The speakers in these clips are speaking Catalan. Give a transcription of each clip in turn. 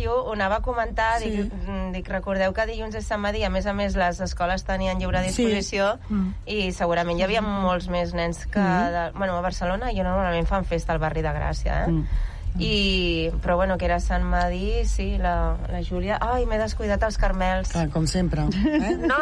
l'estiu ho anava a comentar, dic, recordeu que dilluns és Sant Madí, a més, les escoles tenien lliure disposició i segurament hi havia molts més nens que... Bueno, a Barcelona jo normalment fan festa al barri de Gràcia, però bueno, que era Sant Madí, sí, la Júlia... Ai, m'he descuidat els Carmels. Com sempre. No.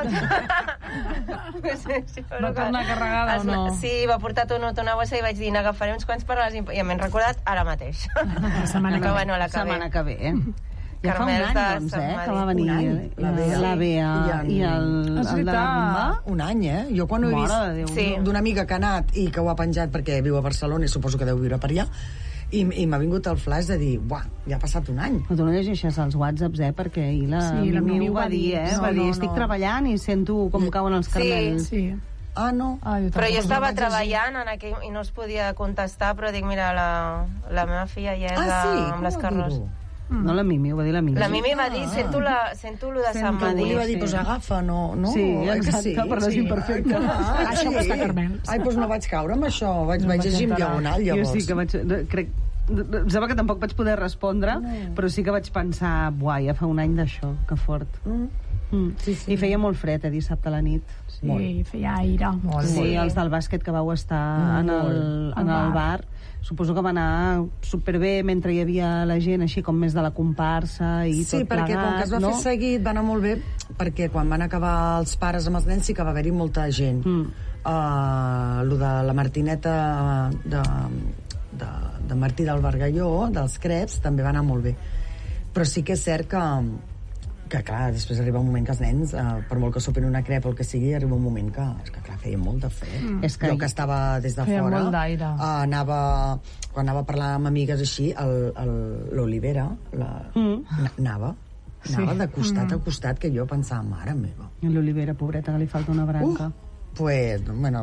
Va tornar carregada o no? Sí, va portar una bossa i vaig dir, n'agafaré uns quants per a les... I m'he recordat ara mateix. La setmana que ve. Ja fa un any, doncs, que va venir la Bea i el de la Rumba. Un any, Jo quan ho he vist d'una amiga que ha anat i que ho ha penjat perquè viu a Barcelona i suposo que deu viure per allà, i m'ha vingut el flash de dir, uah, ja ha passat un any. Però tu no llegeixes els whatsapps, perquè ahir la Mimi ho va dir, va dir, estic treballant i sento com cauen els carmels. Sí. Ah, no? Però jo estava treballant i no es podia contestar, però dic, mira, la meva filla ja és amb les carrosses. No, la Mimi, ho va dir la Mimi. La Mimi va dir, sento lo de Sant Madí. Li va dir, doncs agafa, no? Sí, exacte, per les imperfectes. Això costa Carmels. Ai, doncs no vaig caure amb això, vaig llegir en diagonal, llavors. Jo sí que vaig... Em sembla que tampoc vaig poder respondre, però sí que vaig pensar, buah, ja fa un any d'això, que fort. I feia molt fred, dissabte a la nit. Sí, feia aire. Sí, els del bàsquet que vau estar en el bar, suposo que va anar superbé mentre hi havia la gent així com més de la comparsa i tot plegat. Sí, perquè com que es va fer seguit va anar molt bé, perquè quan van acabar els pares amb els nens sí que va haver-hi molta gent. Lo de la Martineta de Martí del Bargalló, dels creps, també va anar molt bé. Però sí que és cert que clar, després arriba un moment que els nens, per molt que sopin una crepa o el que sigui, arriba un moment que clar, feia molt de fred. Jo que estava des de feia fora, molt d'aire. Quan anava a parlar amb amigues així, l'Olivera anava de costat a costat, que jo pensava, mare meva. L'Olivera, pobreta, que li falta una branca. Pues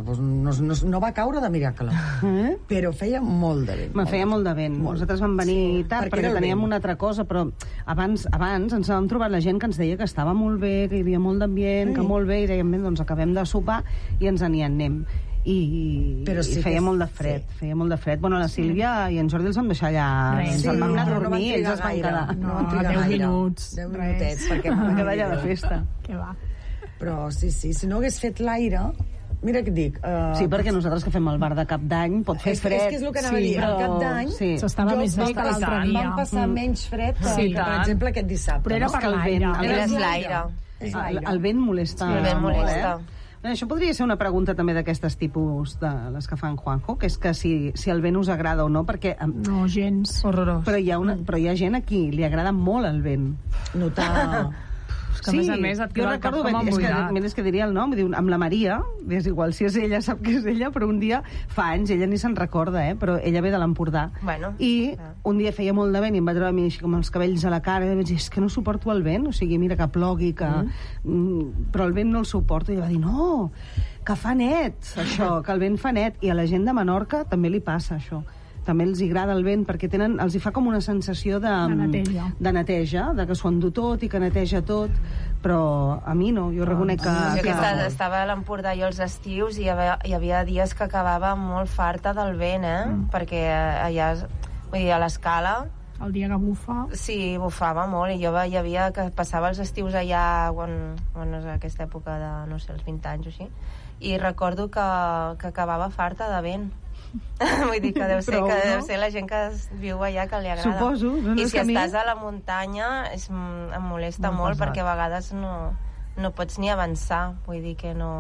no va caure de miracle, però feia molt de vent. Feia molt de vent. Nosaltres vam venir tard perquè teníem una altra cosa, però abans ens vam trobar la gent que ens deia que estava molt bé, que hi havia molt d'ambient, que molt bé, i dèiem, doncs acabem de sopar i ens n'hi anem. I feia molt de fred, feia molt de fred. Bueno, la Sílvia i en Jordi els vam deixar allà, ens van anar a dormir, ells es van quedar. No van trigar gaire. 10 minuts. 10 minutets, perquè van quedar allà de festa. Què va? Però sí, si no hagués fet l'aire, mira què et dic. Sí, perquè nosaltres que fem el bar de Cap d'Any pot fer fred. És que és el que anava a dir, al Cap d'Any s'estava més bé que l'altre dia. Vam passar menys fred que, per exemple, aquest dissabte. Però era per l'aire. El vent molesta. El vent molesta. Això podria ser una pregunta també d'aquestes tipus de les que fan Juanjo, que és que si el vent us agrada o no, perquè... No, gens. Horrorós. Però hi ha gent a qui li agrada molt el vent. Notar... Que a més et queda el cap com emboirat. És que diria el nom, diu, amb la Maria, és igual si és ella, sap que és ella, però un dia, fa anys, ella ni se'n recorda, però ella ve de l'Empordà. I un dia feia molt de vent i em va treure a mi així com els cabells a la cara i vaig dir, és que no suporto el vent, o sigui, mira, que plogui, però el vent no el suporto. I va dir, no, que fa net, això, que el vent fa net. I a la gent de Menorca també li passa això. També els agrada el vent perquè els hi fa com una sensació de neteja, de que s'ho endú tot i que neteja tot, però a mi no, jo reconec que... Estava a l'Empordà jo els estius i hi havia dies que acabava molt farta del vent, perquè allà, vull dir, a l'Escala... El dia que bufa... Sí, bufava molt, i jo hi havia que passava els estius allà, quan és aquesta època de, no sé, els 20 anys o així, i recordo que acabava farta de vent. Vull dir que deu ser la gent que viu allà que li agrada. Suposo. I si estàs a la muntanya em molesta molt perquè a vegades no pots ni avançar. Vull dir que no...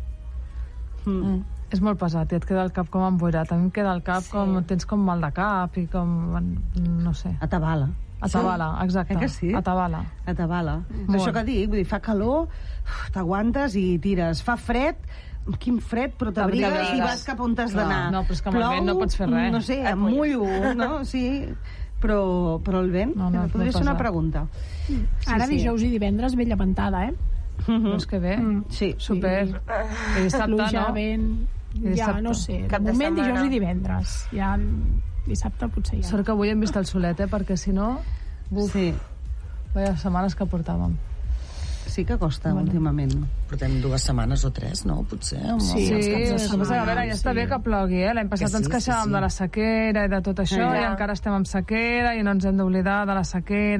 És molt pesat i et queda el cap com emboirat. A mi em queda el cap com... Tens com mal de cap i com... no sé. Atabala. Atabala, exacte. Que sí? Atabala. Això que dic, vull dir, fa calor, t'aguantes i tires. Fa fred, quin fred, però t'abrigues i vas cap on t'has d'anar. No, però és que amb el vent no pots fer res. No sé, em mullo, no? Sí, però el vent podria ser una pregunta. Ara dijous i divendres ve llevantada, Doncs que bé, super. I dissabte, pluja, vent, ja no sé, de moment dijous i divendres, ja dissabte potser ja. Sort que avui hem vist el solet, perquè si no, vaya setmanes que portàvem. Sí que costa últimament. Portem 2 setmanes o 3, no? Potser. Sí, a veure, ja està bé que plogui, L'any passat ens queixàvem de la sequera i de tot això, i encara estem amb sequera i no ens hem d'oblidar de la sequera.